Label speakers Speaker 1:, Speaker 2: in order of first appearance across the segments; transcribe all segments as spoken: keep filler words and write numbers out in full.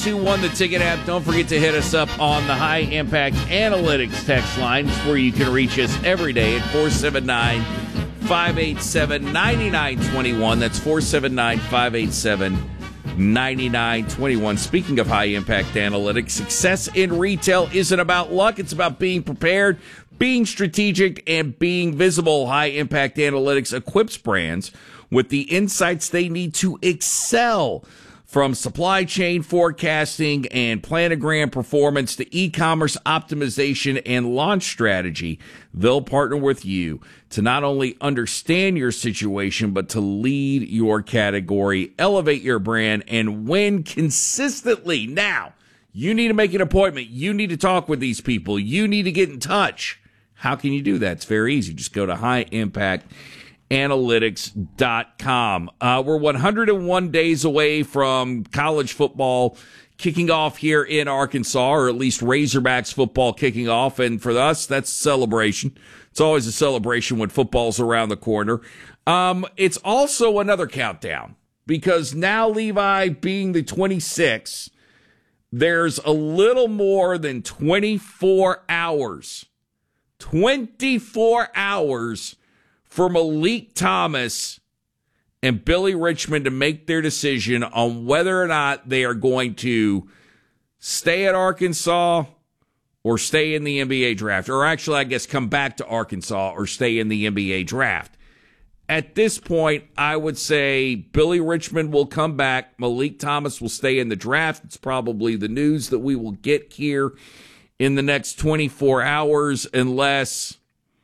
Speaker 1: two one, the Ticket app. Don't forget to hit us up on the High Impact Analytics text line. It's where you can reach us every day at four seven nine, five eight seven, nine nine two one. That's four seven nine, five eight seven, nine nine two one. Speaking of High Impact Analytics, success in retail isn't about luck. It's about being prepared, being strategic, and being visible. High Impact Analytics equips brands with the insights they need to excel. From supply chain forecasting and planogram performance to e-commerce optimization and launch strategy, they'll partner with you to not only understand your situation, but to lead your category, elevate your brand, and win consistently. Now, you need to make an appointment. You need to talk with these people. You need to get in touch. How can you do that? It's very easy. Just go to high impact analytics dot com. Uh, we're one hundred one days away from college football kicking off here in Arkansas, or at least Razorbacks football kicking off. And for us, that's a celebration. It's always a celebration when football's around the corner. Um, it's also another countdown because now, Levi, being the twenty-sixth, there's a little more than twenty-four hours. twenty-four hours for Malik Thomas and Billy Richmond to make their decision on whether or not they are going to stay at Arkansas or stay in the N B A draft. Or actually, I guess, come back to Arkansas or stay in the N B A draft. At this point, I would say Billy Richmond will come back. Malik Thomas will stay in the draft. It's probably the news that we will get here in the next twenty-four hours, unless...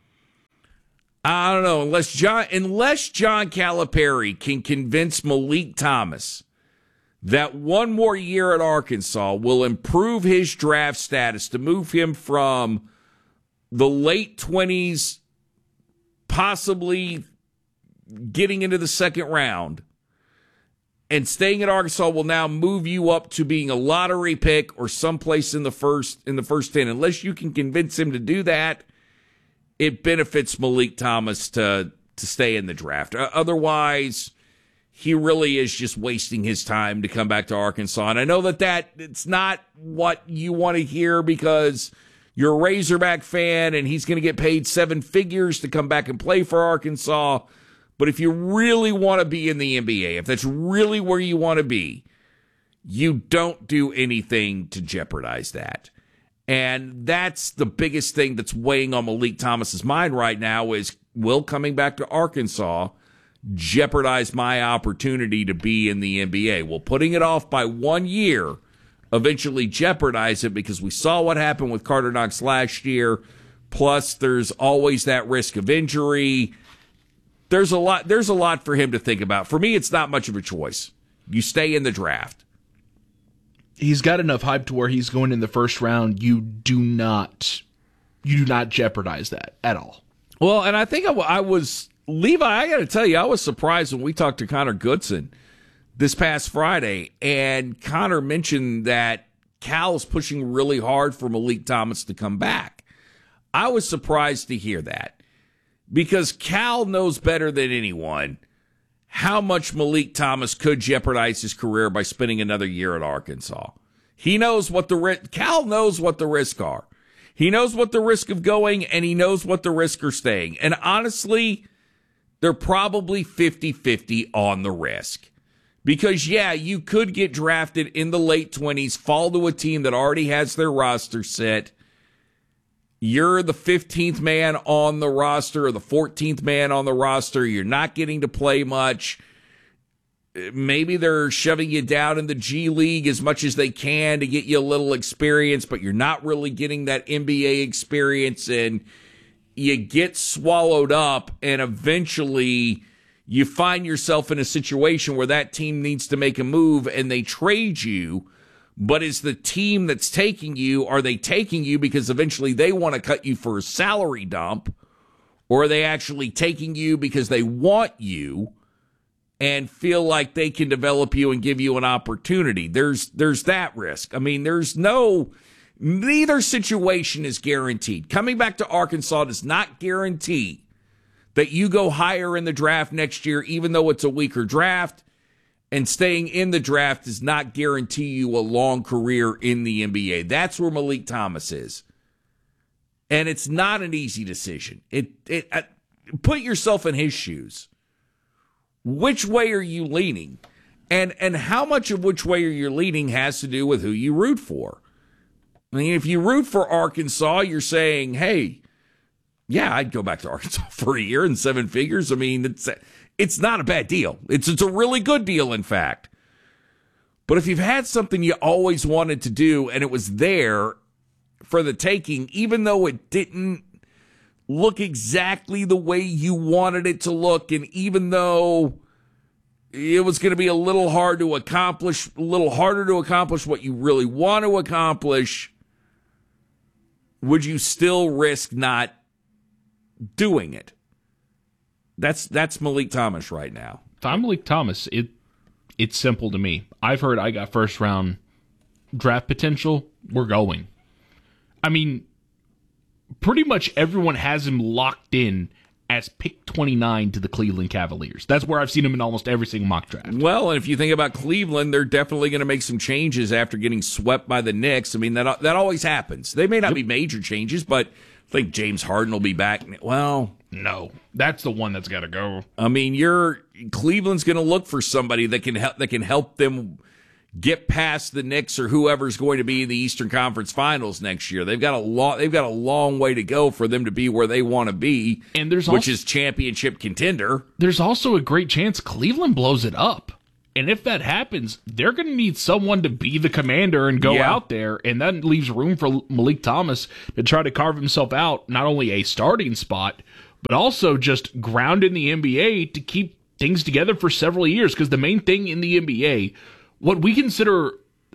Speaker 1: I don't know, unless John unless John Calipari can convince Malik Thomas that one more year at Arkansas will improve his draft status to move him from the late twenties, possibly getting into the second round, and staying at Arkansas will now move you up to being a lottery pick or someplace in the first in the first ten. Unless you can convince him to do that, it benefits Malik Thomas to to stay in the draft. Otherwise, he really is just wasting his time to come back to Arkansas. And I know that, that it's not what you want to hear because you're a Razorback fan and he's going to get paid seven figures to come back and play for Arkansas. But if you really want to be in the N B A, if that's really where you want to be, you don't do anything to jeopardize that. And that's the biggest thing that's weighing on Malik Thomas's mind right now is, will coming back to Arkansas jeopardize my opportunity to be in the N B A? Well, putting it off by one year eventually jeopardize it because we saw what happened with Carter Knox last year. Plus, there's always that risk of injury. There's a lot, there's a lot for him to think about. For me, it's not much of a choice. You stay in the draft.
Speaker 2: He's got enough hype to where he's going in the first round. You do not, you do not jeopardize that at all.
Speaker 1: Well, and I think I, I was, Levi, I got to tell you, I was surprised when we talked to Connor Goodson this past Friday, and Connor mentioned that Cal's pushing really hard for Malik Thomas to come back. I was surprised to hear that because Cal knows better than anyone how much Malik Thomas could jeopardize his career by spending another year at Arkansas. He knows what the ri- Cal knows what the risks are. He knows what the risk of going, and he knows what the risk of staying. And honestly, they're probably fifty-fifty on the risk. Because, yeah, you could get drafted in the late twenties, fall to a team that already has their roster set. You're the fifteenth man on the roster or the fourteenth man on the roster. You're not getting to play much. Maybe they're shoving you down in the G League as much as they can to get you a little experience, but you're not really getting that N B A experience, and you get swallowed up, and eventually you find yourself in a situation where that team needs to make a move and they trade you. But is the team that's taking you, are they taking you because eventually they want to cut you for a salary dump? Or are they actually taking you because they want you and feel like they can develop you and give you an opportunity? There's there's that risk. I mean, there's no, neither situation is guaranteed. Coming back to Arkansas does not guarantee that you go higher in the draft next year, even though it's a weaker draft. and staying in the draft does not guarantee you a long career in the N B A. That's where Malik Thomas is. And it's not an easy decision. It it uh, put yourself in his shoes. Which way are you leaning? And and how much of which way are you leaning has to do with who you root for. I mean, if you root for Arkansas, you're saying, hey, yeah, I'd go back to Arkansas for a year and seven figures. I mean, it's it's not a bad deal. It's it's a really good deal, in fact. But if you've had something you always wanted to do and it was there for the taking, even though it didn't look exactly the way you wanted it to look, and even though it was going to be a little hard to accomplish, a little harder to accomplish what you really want to accomplish, would you still risk not doing it? That's that's Malik Thomas right now.
Speaker 3: If I'm Malik Thomas, it it's simple to me. I've heard I got first round draft potential. We're going. I mean, pretty much everyone has him locked in as pick twenty-nine to the Cleveland Cavaliers. That's where I've seen him in almost every single mock draft.
Speaker 1: Well, and if you think about Cleveland, they're definitely going to make some changes after getting swept by the Knicks. I mean, that that always happens. They may not yep. be major changes, but I think James Harden will be back. Well,
Speaker 3: no, that's the one that's got to go.
Speaker 1: I mean, you're Cleveland's going to look for somebody that can help that can help them get past the Knicks or whoever's going to be in the Eastern Conference Finals next year. They've got a long they've got a long way to go for them to be where they want to be,
Speaker 3: and there's
Speaker 1: which
Speaker 3: also,
Speaker 1: is championship contender.
Speaker 3: There's also a great chance Cleveland blows it up. And if that happens, they're going to need someone to be the commander and go
Speaker 1: yeah.
Speaker 3: out there, and that leaves room for Malik Thomas to try to carve himself out not only a starting spot, but also just ground in the N B A to keep things together for several years. Because the main thing in the N B A, what we consider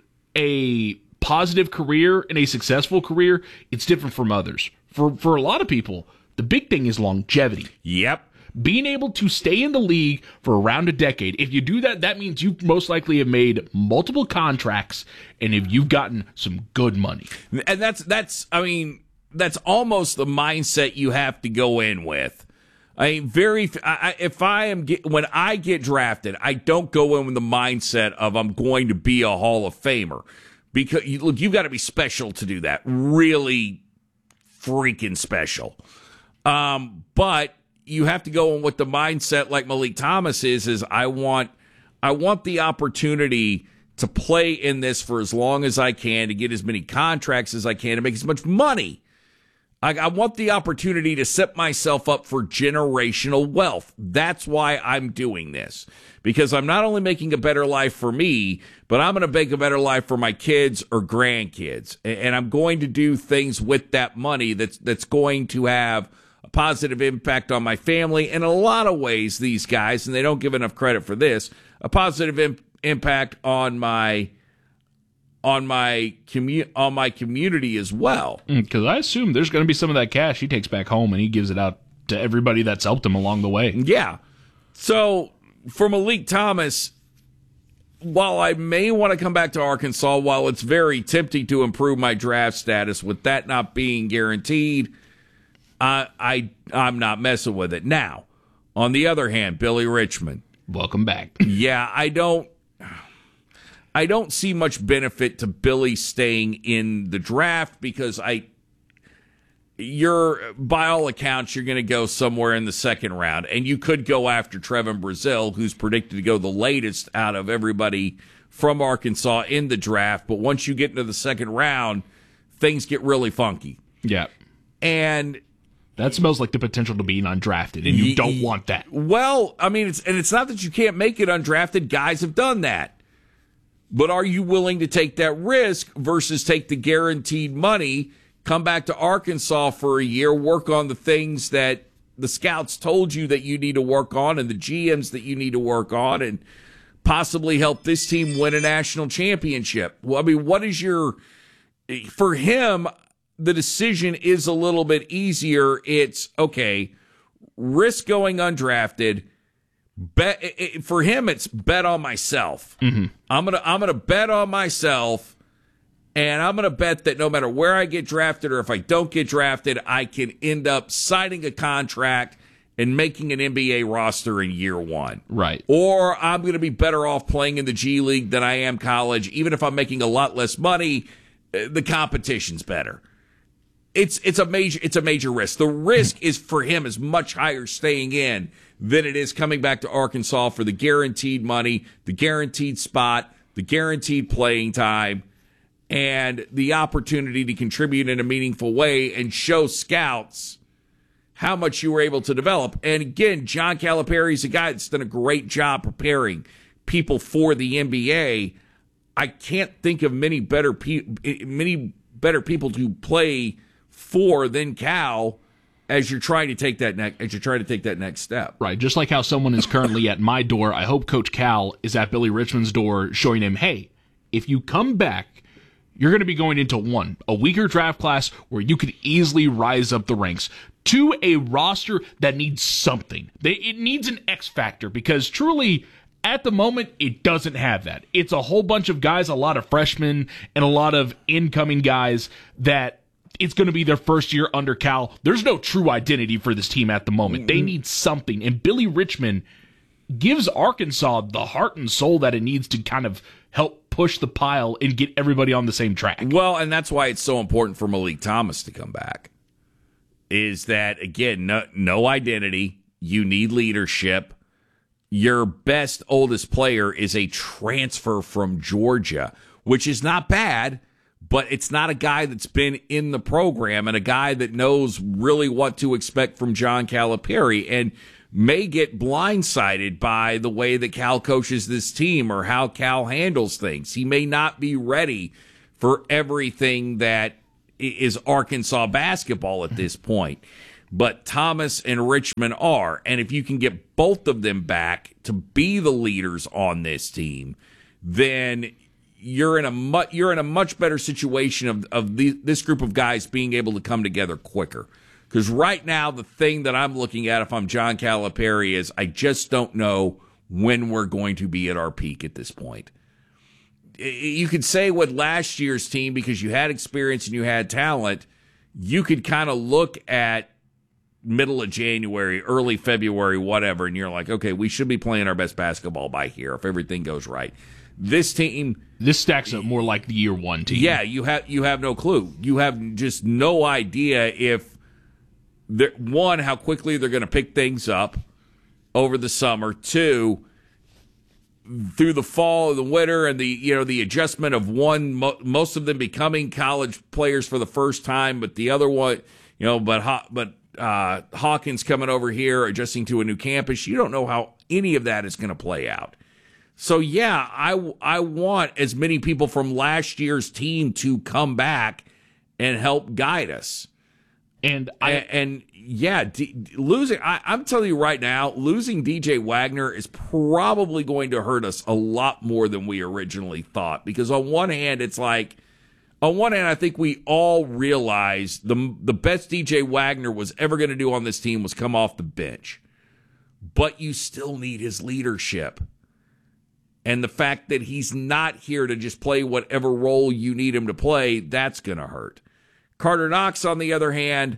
Speaker 3: a positive career and a successful career, it's different from others. For for a lot of people, the big thing is longevity.
Speaker 1: Yep.
Speaker 3: Being able to stay in the league for around a decade. If you do that, that means you most likely have made multiple contracts, and if you've gotten some good money.
Speaker 1: And that's, that's I mean, that's almost the mindset you have to go in with. I mean, very. I, if I am get, when I get drafted, I don't go in with the mindset of I'm going to be a Hall of Famer, because you, look, you've got to be special to do that. Really, freaking special. Um, but you have to go in with the mindset like Malik Thomas is. Is I want, I want the opportunity to play in this for as long as I can, to get as many contracts as I can, to make as much money. I, I want the opportunity to set myself up for generational wealth. That's why I'm doing this. Because I'm not only making a better life for me, but I'm going to make a better life for my kids or grandkids. And, and I'm going to do things with that money that's that's going to have a positive impact on my family. In a lot of ways, these guys, and they don't give enough credit for this, a positive imp- impact on my on my commu- on my community as well.
Speaker 3: Because I assume there's going to be some of that cash he takes back home and he gives it out to everybody that's helped him along the way.
Speaker 1: Yeah. So for Malik Thomas, while I may want to come back to Arkansas, while it's very tempting to improve my draft status, with that not being guaranteed, I, I I'm not messing with it. Now, on the other hand, Billy Richmond.
Speaker 3: Welcome back.
Speaker 1: Yeah, I don't I don't see much benefit to Billy staying in the draft, because I you're by all accounts you're going to go somewhere in the second round, and you could go after Trevin Brazile, who's predicted to go the latest out of everybody from Arkansas in the draft. But once you get into the second round, things get really funky.
Speaker 3: Yeah.
Speaker 1: And
Speaker 3: that smells like the potential to be undrafted, and you don't want that.
Speaker 1: Well, I mean, it's and it's not that you can't make it undrafted. Guys have done that. But are you willing to take that risk versus take the guaranteed money, come back to Arkansas for a year, work on the things that the scouts told you that you need to work on and the G Ms that you need to work on, and possibly help this team win a national championship? Well, I mean, what is your – for him, the decision is a little bit easier. It's, okay, risk going undrafted. Bet it, for him, it's bet on myself.
Speaker 3: Mm-hmm.
Speaker 1: I'm gonna I'm gonna bet on myself, and I'm gonna bet that no matter where I get drafted or if I don't get drafted, I can end up signing a contract and making an N B A roster in year one.
Speaker 3: Right.
Speaker 1: Or I'm going to be better off playing in the G League than I am college. Even if I'm making a lot less money, the competition's better. It's it's a major it's a major risk. The risk is for him is much higher staying in than it is coming back to Arkansas for the guaranteed money, the guaranteed spot, the guaranteed playing time, and the opportunity to contribute in a meaningful way and show scouts how much you were able to develop. And again, John Calipari is a guy that's done a great job preparing people for the N B A. I can't think of many better pe- many better people to play for than Cal as you're trying to take that next as you're trying to take that next step.
Speaker 3: Right, just like how someone is currently at my door, I hope Coach Cal is at Billy Richmond's door showing him, hey, if you come back, you're going to be going into one, a weaker draft class where you could easily rise up the ranks, to a roster that needs something. They, it needs an X factor because truly, at the moment, it doesn't have that. It's a whole bunch of guys, a lot of freshmen, and a lot of incoming guys that it's going to be their first year under Cal. There's no true identity for this team at the moment. They need something. And Billy Richmond gives Arkansas the heart and soul that it needs to kind of help push the pile and get everybody on the same track.
Speaker 1: Well, and that's why it's so important for Malik Thomas to come back. Is that, again, no, no identity. You need leadership. Your best, oldest player is a transfer from Georgia, which is not bad, but it's not a guy that's been in the program and a guy that knows really what to expect from John Calipari and may get blindsided by the way that Cal coaches this team or how Cal handles things. He may not be ready for everything that is Arkansas basketball at this point. But Thomas and Richmond are. And if you can get both of them back to be the leaders on this team, then you're in a mu- you're in a much better situation of, of the, this group of guys being able to come together quicker. Because right now, the thing that I'm looking at if I'm John Calipari is I just don't know when we're going to be at our peak at this point. You could say with last year's team, because you had experience and you had talent, you could kind of look at middle of January, early February, whatever, and you're like, okay, we should be playing our best basketball by here if everything goes right. This team,
Speaker 3: this stacks up more like the year one team.
Speaker 1: Yeah, you have you have no clue. You have just no idea if one, how quickly they're going to pick things up over the summer. Two, through the fall, the winter, and the you know the adjustment of one, mo- most of them becoming college players for the first time, but the other one, you know, but but uh, Hawkins coming over here, adjusting to a new campus. You don't know how any of that is going to play out. So yeah, I I want as many people from last year's team to come back and help guide us.
Speaker 3: And I
Speaker 1: and, and yeah, D, losing. I, I'm telling you right now, losing D J Wagner is probably going to hurt us a lot more than we originally thought. Because on one hand, it's like, on one hand, I think we all realize the the best D J Wagner was ever going to do on this team was come off the bench. But you still need his leadership. And the fact that he's not here to just play whatever role you need him to play, that's going to hurt. Carter Knox, on the other hand,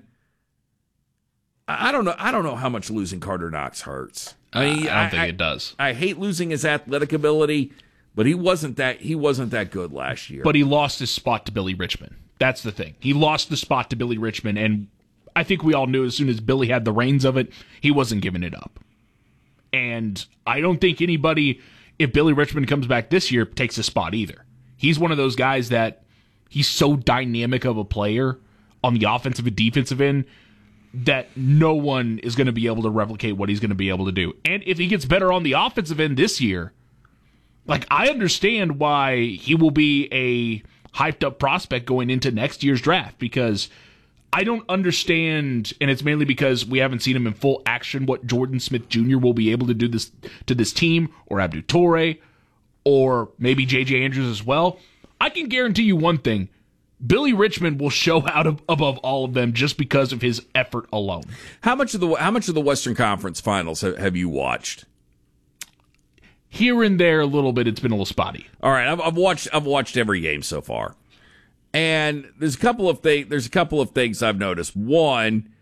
Speaker 1: I don't know. I don't know how much losing Carter Knox hurts.
Speaker 3: I, mean, I don't I, think
Speaker 1: I,
Speaker 3: it does.
Speaker 1: I hate losing his athletic ability, but he wasn't that. He wasn't that good last year.
Speaker 3: But he lost his spot to Billy Richmond. That's the thing. He lost the spot to Billy Richmond, and I think we all knew as soon as Billy had the reins of it, he wasn't giving it up. And I don't think anybody, if Billy Richmond comes back this year, takes his spot either. He's one of those guys that he's so dynamic of a player on the offensive and defensive end that no one is going to be able to replicate what he's going to be able to do. And if he gets better on the offensive end this year, like, I understand why he will be a hyped up prospect going into next year's draft, because I don't understand, and it's mainly because we haven't seen him in full action, what Jordan Smith Junior will be able to do this to this team, or Abdou Toure, or maybe J J Andrews as well. I can guarantee you one thing. Billy Richmond will show out of, above all of them just because of his effort alone.
Speaker 1: How much of the how much of the Western Conference Finals have, have you watched?
Speaker 3: Here and there, a little bit. It's been a little spotty.
Speaker 1: All right, I've, I've watched I've watched every game so far, and there's a couple of things. There's a couple of things I've noticed. One,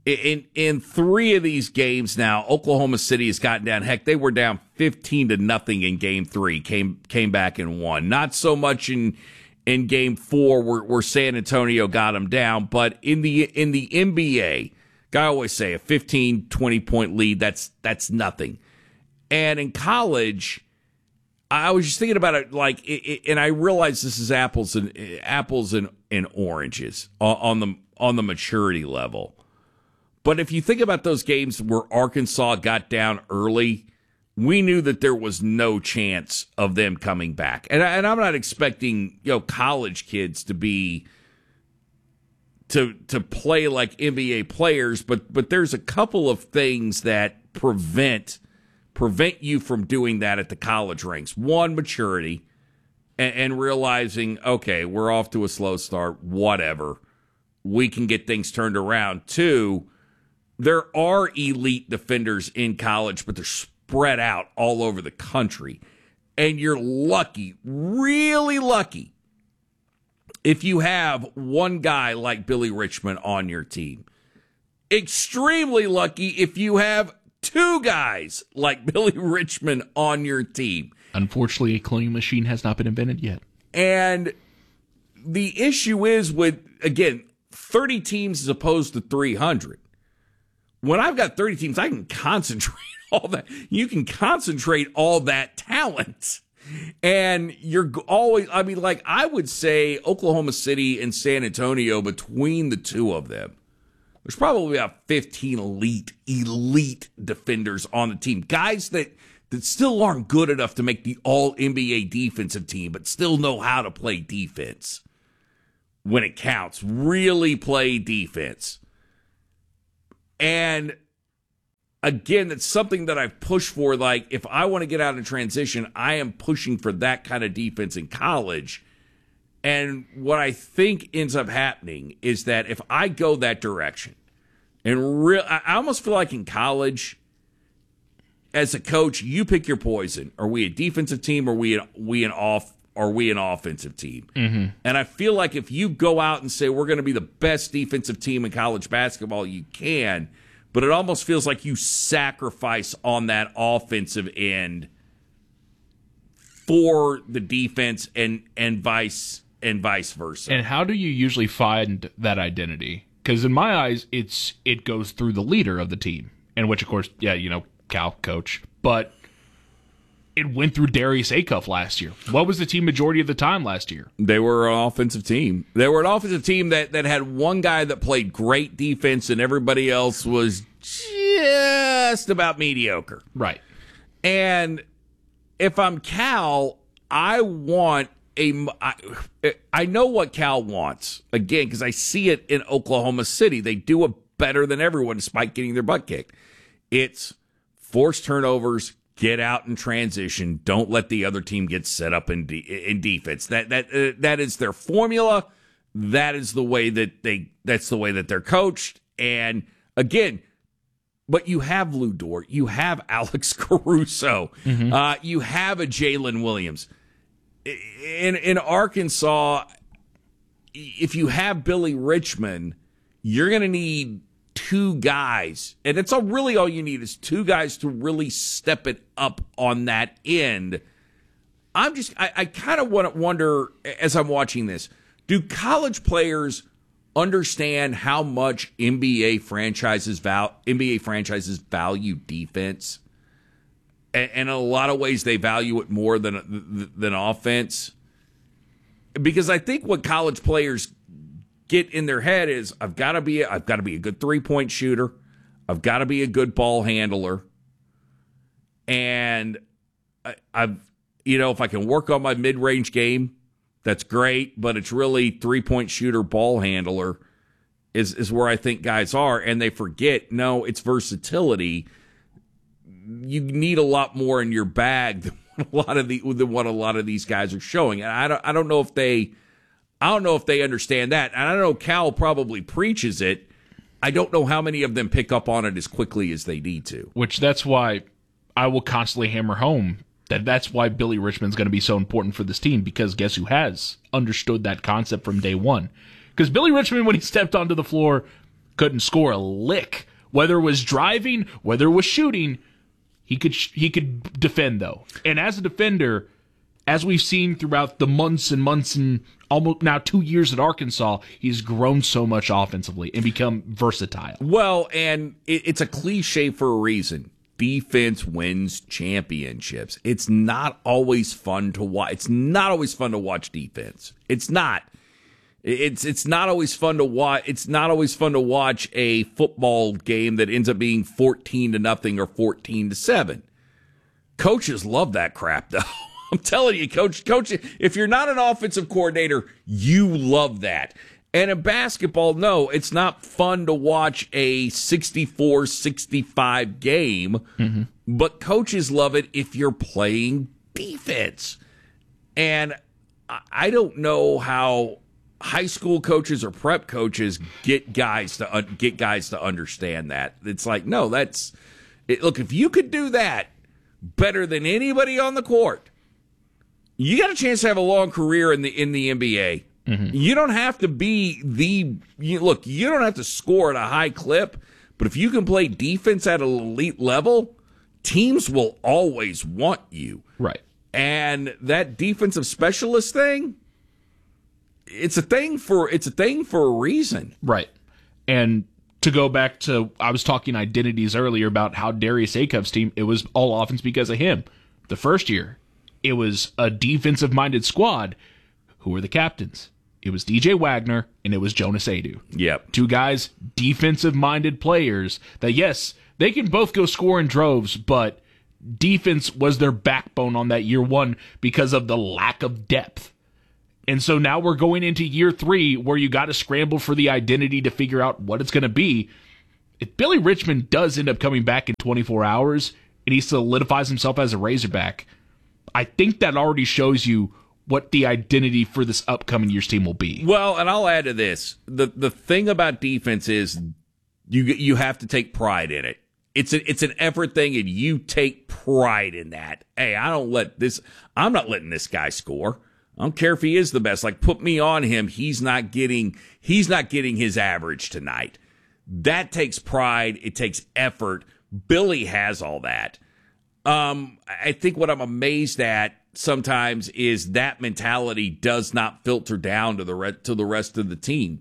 Speaker 1: In in three of these games now, Oklahoma City has gotten down. Heck, they were down fifteen to nothing in game three. Came came back and won. Not so much in in game four where, where San Antonio got them down, but in the in the N B A, I always say a fifteen, twenty point lead, that's that's nothing. And in college, I was just thinking about it like, it, it, and I realize this is apples and apples and, and oranges on, on the on the maturity level. But if you think about those games where Arkansas got down early, we knew that there was no chance of them coming back. And, I, and I'm not expecting, you know, college kids to be to to play like N B A players, but but there's a couple of things that prevent prevent you from doing that at the college ranks. One, maturity, and, and realizing, okay, we're off to a slow start, whatever. We can get things turned around. Two, there are elite defenders in college, but they're spread out all over the country. And you're lucky, really lucky, if you have one guy like Billy Richmond on your team. Extremely lucky if you have two guys like Billy Richmond on your team.
Speaker 3: Unfortunately, a cloning machine has not been invented yet.
Speaker 1: And the issue is with, again, thirty teams as opposed to three hundred. When I've got thirty teams, I can concentrate all that. You can concentrate all that talent. And you're always, I mean, like, I would say Oklahoma City and San Antonio, between the two of them, there's probably about fifteen elite, elite defenders on the team. Guys that, that still aren't good enough to make the all N B A defensive team, but still know how to play defense when it counts. Really play defense. And again, that's something that I've pushed for. Like, if I want to get out of transition, I am pushing for that kind of defense in college. And what I think ends up happening is that if I go that direction, and real, I almost feel like in college, as a coach, you pick your poison. Are we a defensive team? Or are we an, we an off? Are we an offensive team? Mm-hmm. And I feel like if you go out and say we're going to be the best defensive team in college basketball, you can. But it almost feels like you sacrifice on that offensive end for the defense, and and vice and vice versa.
Speaker 3: And how do you usually find that identity? Because in my eyes, it's it goes through the leader of the team, and which, of course, yeah, you know, Cal, coach, but it went through Darius Acuff last year. What was the team majority of the time last year?
Speaker 1: They were an offensive team. They were an offensive team that, that had one guy that played great defense and everybody else was just about mediocre.
Speaker 3: Right.
Speaker 1: And if I'm Cal, I want a I, I know what Cal wants. Again, because I see it in Oklahoma City. They do it better than everyone despite getting their butt kicked. It's forced turnovers, get out in transition. Don't let the other team get set up in de- in defense. That that uh, that is their formula. That is the way that they. That's the way that they're coached. And again, but you have Lou Dort, you have Alex Caruso, mm-hmm. uh, you have a Jalen Williams. In in Arkansas, if you have Billy Richmond, you're going to need two guys, and it's all really all you need is two guys to really step it up on that end. I'm just, I, I kind of want to wonder as I'm watching this, do college players understand how much N B A franchises val N B A franchises value defense, and, and in a lot of ways they value it more than than offense? Because I think what college players get in their head is I've got to be I've got to be a good three-point shooter. I've got to be a good ball handler. And I, I've you know, if I can work on my mid-range game, that's great, but it's really three-point shooter, ball handler is is where I think guys are, and they forget, no, it's versatility. You need a lot more in your bag than a lot of the than what a lot of these guys are showing. And I don't I don't know if they I don't know if they understand that. And I know Cal probably preaches it. I don't know how many of them pick up on it as quickly as they need to.
Speaker 3: Which that's why I will constantly hammer home that that's why Billy Richmond's going to be so important for this team, because guess who has understood that concept from day one? Because Billy Richmond, when he stepped onto the floor, couldn't score a lick. Whether it was driving, whether it was shooting, he could he could defend, though. And as a defender, as we've seen throughout the months and months and almost now two years at Arkansas, he's grown so much offensively and become versatile.
Speaker 1: Well, and it, it's a cliche for a reason. Defense wins championships. It's not always fun to watch. It's not always fun to watch defense. It's not. It's it's not always fun to watch. It's not always fun to watch a football game that ends up being fourteen to nothing or fourteen to seven. Coaches love that crap, though. I'm telling you, coach, coach, if you're not an offensive coordinator, you love that. And in basketball, no, it's not fun to watch a sixty-four sixty-five game, mm-hmm. but coaches love it if you're playing defense. And I don't know how high school coaches or prep coaches get guys to uh, get guys to understand that. It's like, no, that's it, look, if you could do that better than anybody on the court, you got a chance to have a long career in the in the N B A. Mm-hmm. You don't have to be the you, look. You don't have to score at a high clip, but if you can play defense at an elite level, teams will always want you.
Speaker 3: Right.
Speaker 1: And that defensive specialist thing, it's a thing for it's a thing for a reason.
Speaker 3: Right. And to go back to, I was talking identities earlier about how Darius Acuff's team, it was all offense because of him. The first year, it was a defensive-minded squad. Who were the captains? It was D J Wagner and it was Jonas Adu.
Speaker 1: Yep.
Speaker 3: Two guys, defensive-minded players that, yes, they can both go score in droves, but defense was their backbone on that year one because of the lack of depth. And so now we're going into year three where you got to scramble for the identity to figure out what it's going to be. If Billy Richmond does end up coming back in twenty-four hours and he solidifies himself as a Razorback, I think that already shows you what the identity for this upcoming year's team will be.
Speaker 1: Well, and I'll add to this. The the thing about defense is you you have to take pride in it. It's a, it's an effort thing, and you take pride in that. Hey, I don't let this, I'm not letting this guy score. I don't care if he is the best. Like, put me on him. He's not getting he's not getting his average tonight. That takes pride. It takes effort. Billy has all that. Um, I think what I'm amazed at sometimes is that mentality does not filter down to the re- to the rest of the team.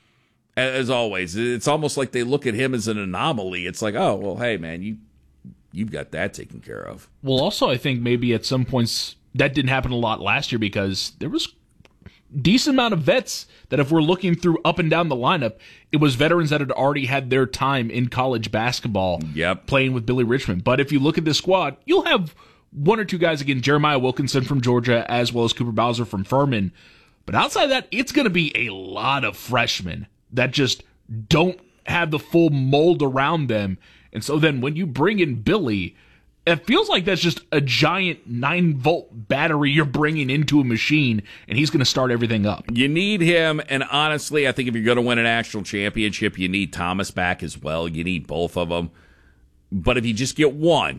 Speaker 1: As always, it's almost like they look at him as an anomaly. It's like, oh, well, hey, man, you you've got that taken care of.
Speaker 3: Well, also, I think maybe at some points that didn't happen a lot last year because there was decent amount of vets that if we're looking through up and down the lineup, it was veterans that had already had their time in college basketball
Speaker 1: yep.
Speaker 3: playing with Billy Richmond. But if you look at this squad, you'll have one or two guys, again, Jeremiah Wilkinson from Georgia as well as Cooper Bowser from Furman. But outside of that, it's going to be a lot of freshmen that just don't have the full mold around them. And so then when you bring in Billy, it feels like that's just a giant nine-volt battery you're bringing into a machine, and he's going to start everything up.
Speaker 1: You need him, and honestly, I think if you're going to win a national championship, you need Thomas back as well. You need both of them. But if you just get one,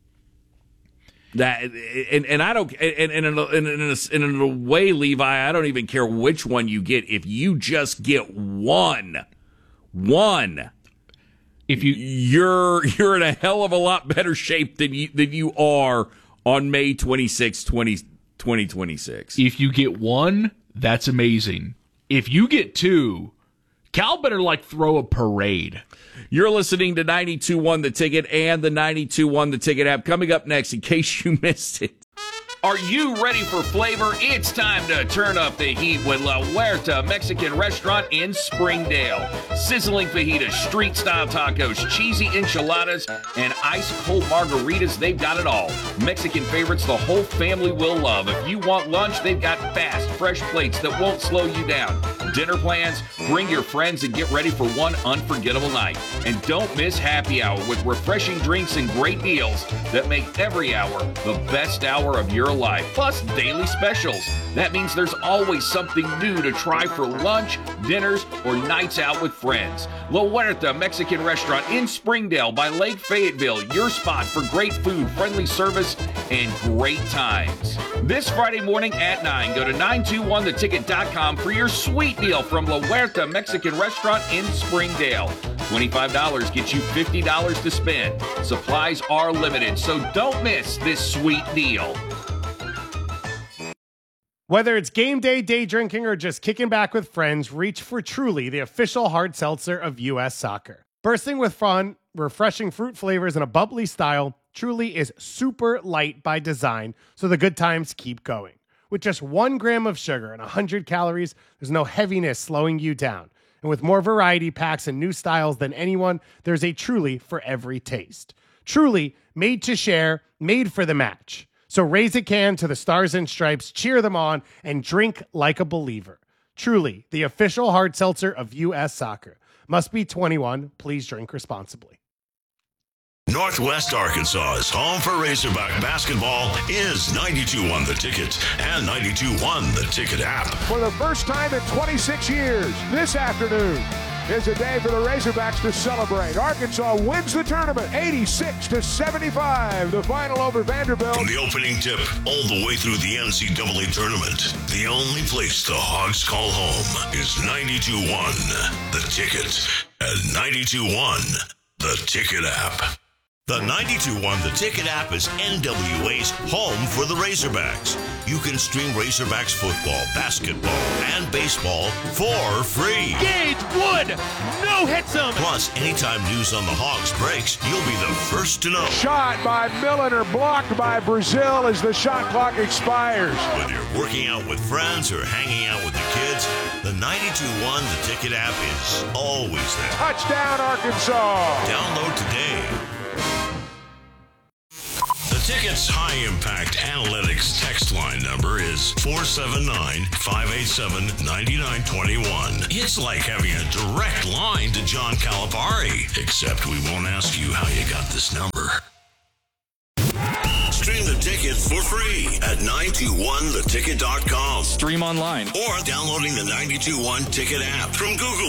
Speaker 1: that and, and I don't and, and in, a, in, a, in a way, Levi, I don't even care which one you get. If you just get one, one.
Speaker 3: If you
Speaker 1: you're you're in a hell of a lot better shape than you than you are on May twenty-sixth, twenty twenty-six.
Speaker 3: If you get one, that's amazing. If you get two, Cal better like throw a parade.
Speaker 1: You're listening to ninety-two point one The Ticket and the ninety-two point one The Ticket app. Coming up next, in case you missed it. Are you ready for flavor? It's time to turn up the heat with La Huerta Mexican Restaurant in Springdale. Sizzling fajitas, street-style tacos, cheesy enchiladas, and ice-cold margaritas, they've got it all. Mexican favorites the whole family will love. If you want lunch, they've got fast, fresh plates that won't slow you down. Dinner plans? Bring your friends and get ready for one unforgettable night. And don't miss happy hour with refreshing drinks and great deals that make every hour the best hour of your
Speaker 4: for life, plus daily specials. That means there's always something new to try for lunch, dinners, or nights out with friends. La Huerta Mexican Restaurant in Springdale by Lake Fayetteville, your spot for great food, friendly service, and great times. This Friday morning at nine, go to nine two one the ticket dot com for your sweet deal from La Huerta Mexican Restaurant in Springdale. twenty-five dollars gets you fifty dollars to spend. Supplies are limited, so don't miss this sweet deal.
Speaker 5: Whether it's game day, day drinking, or just kicking back with friends, reach for Truly, the official hard seltzer of U S Soccer. Bursting with fun, refreshing fruit flavors, and a bubbly style, Truly is super light by design, so the good times keep going. With just one gram of sugar and one hundred calories, there's no heaviness slowing you down. And with more variety packs and new styles than anyone, there's a Truly for every taste. Truly, made to share, made for the match. So raise a can to the Stars and Stripes, cheer them on, and drink like a believer. Truly, the official hard seltzer of U S Soccer. Must be twenty-one. Please drink responsibly.
Speaker 6: Northwest Arkansas's home for Razorback basketball is ninety-two one The Ticket and ninety-two one The Ticket app.
Speaker 7: For the first time in twenty-six years, this afternoon is a day for the Razorbacks to celebrate. Arkansas wins the tournament eighty-six to seventy-five. The final over Vanderbilt.
Speaker 6: From the opening tip all the way through the N C double A tournament, the only place the Hogs call home is ninety-two one The Ticket and ninety-two one The Ticket app. The ninety-two one The Ticket app is N W A's home for the Razorbacks. You can stream Razorbacks football, basketball, and baseball for free.
Speaker 8: Gage Wood, no hits him.
Speaker 6: Plus, anytime news on the Hogs breaks, you'll be the first to know.
Speaker 7: Shot by Milliner, blocked by Brazil as the shot clock expires.
Speaker 6: Whether you're working out with friends or hanging out with the kids, the ninety-two one The Ticket app is always there.
Speaker 7: Touchdown, Arkansas.
Speaker 6: Download today. The Ticket's high-impact analytics text line number is four seven nine, five eight seven, nine nine two one. It's like having a direct line to John Calipari, except we won't ask you how you got this number. Stream The Ticket for free at nine two one the ticket dot com.
Speaker 9: Stream online.
Speaker 6: Or downloading the ninety-two one Ticket app from Google